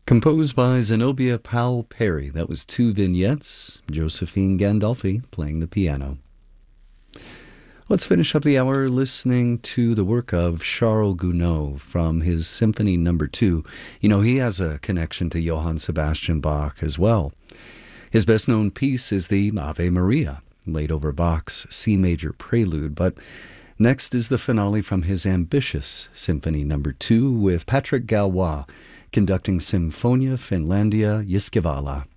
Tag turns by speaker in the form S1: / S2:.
S1: Composed by Zenobia Powell Perry. That was two vignettes. Josephine Gandolfi playing the piano. Let's finish up the hour listening to the work of Charles Gounod from his Symphony No. 2. You know, he has a connection to Johann Sebastian Bach as well. His best-known piece is the Ave Maria, laid over Bach's C major prelude, but next is the finale from his ambitious Symphony No. 2 with Patrick Galois conducting Symphonia Finlandia Jyskevala.